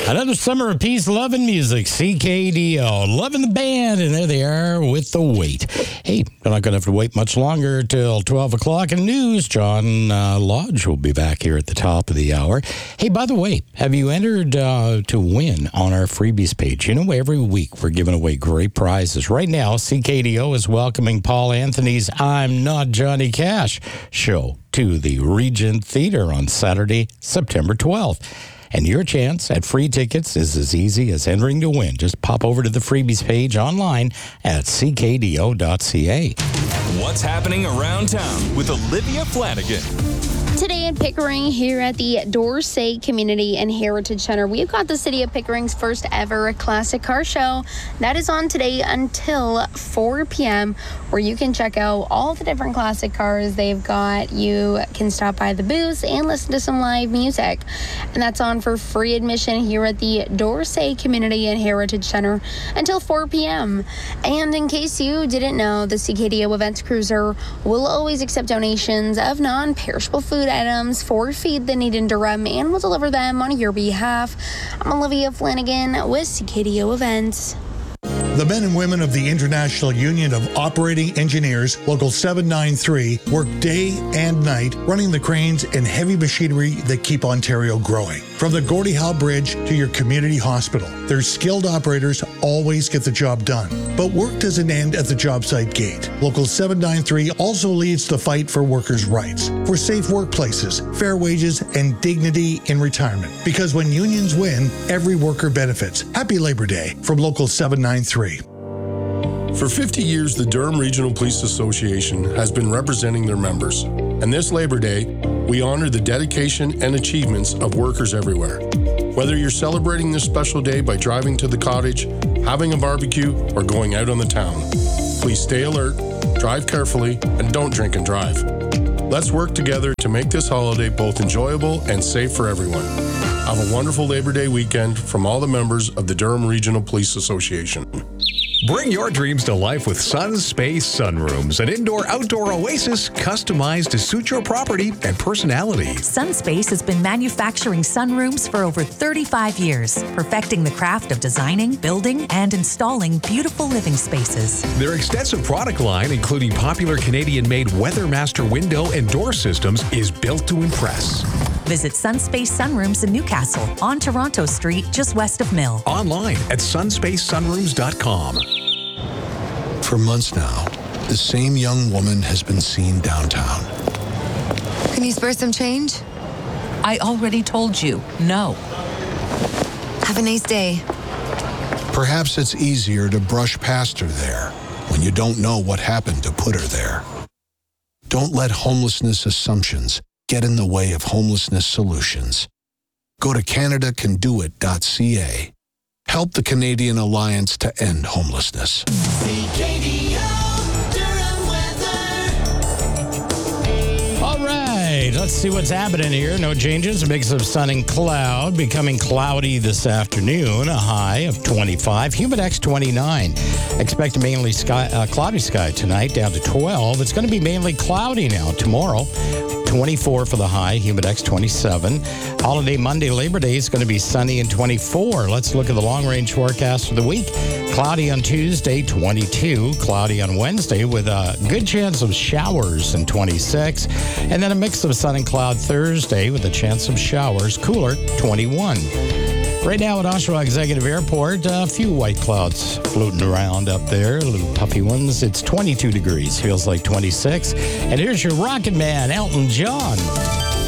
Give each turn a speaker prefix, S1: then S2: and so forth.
S1: Another summer of peace, love, and music. CKDO. Loving the band, and there they are with The Wait. Hey, we're not going to have to wait much longer till 12 o'clock in news. John Lodge will be back here at the top of the hour. Hey, by the way, have you entered to win on our freebies page? You know, every week we're giving away great prizes. Right now, CKDO is welcoming Paul Anthony's I'm Not Johnny Cash show to the Regent Theater on Saturday, September 12th. And your chance at free tickets is as easy as entering to win. Just pop over to the freebies page online at ckdo.ca.
S2: What's happening around town with Olivia Flanagan?
S3: Today in Pickering, here at the Dorsey Community and Heritage Center, we've got the City of Pickering's first ever classic car show. That is on today until 4 p.m., where you can check out all the different classic cars they've got. You can stop by the booths and listen to some live music. And that's on for free admission here at the Dorsey Community and Heritage Center until 4 p.m. And in case you didn't know, the CKDO Events Cruiser will always accept donations of non-perishable food items for Feed the Need in Durham and will deliver them on your behalf. I'm Olivia Flanagan with CKDO Events.
S4: The men and women of the International Union of Operating Engineers, Local 793, work day and night running the cranes and heavy machinery that keep Ontario growing. From the Gordie Howe Bridge to your community hospital, their skilled operators always get the job done. But work doesn't end at the job site gate. Local 793 also leads the fight for workers' rights, for safe workplaces, fair wages, and dignity in retirement. Because when unions win, every worker benefits. Happy Labor Day from Local 793.
S5: For 50 years, the Durham Regional Police Association has been representing their members. And this Labor Day, we honor the dedication and achievements of workers everywhere. Whether you're celebrating this special day by driving to the cottage, having a barbecue, or going out on the town, please stay alert, drive carefully, and don't drink and drive. Let's work together to make this holiday both enjoyable and safe for everyone. Have a wonderful Labor Day weekend from all the members of the Durham Regional Police Association.
S6: Bring your dreams to life with Sunspace Sunrooms, an indoor-outdoor oasis customized to suit your property and personality.
S7: Sunspace has been manufacturing sunrooms for over 35 years, perfecting the craft of designing, building, and installing beautiful living spaces.
S6: Their extensive product line, including popular Canadian-made WeatherMaster window and door systems, is built to impress.
S7: Visit Sunspace Sunrooms in Newcastle on Toronto Street, just west of Mill.
S6: Online at sunspacesunrooms.com.
S8: For months now, the same young woman has been seen downtown.
S9: Can you spare some change?
S7: I already told you, no.
S9: Have a nice day.
S8: Perhaps it's easier to brush past her there when you don't know what happened to put her there. Don't let homelessness assumptions get in the way of homelessness solutions. Go to CanadaCanDoIt.ca. Help the Canadian Alliance to End Homelessness.
S1: All right, let's see what's happening here. No changes. A mix of sun and cloud. Becoming cloudy this afternoon. A high of 25. Humidex 29. Expect a mainly cloudy sky tonight, down to 12. It's going to be mainly cloudy now tomorrow. 24 for the high, Humidex 27. Holiday Monday, Labor Day is going to be sunny and 24. Let's look at the long-range forecast for the week. Cloudy on Tuesday, 22. Cloudy on Wednesday with a good chance of showers and 26. And then a mix of sun and cloud Thursday with a chance of showers, cooler, 21. Right now at Oshawa Executive Airport, a few white clouds floating around up there, little puffy ones. It's 22 degrees, feels like 26. And here's your Rocket Man, Elton John.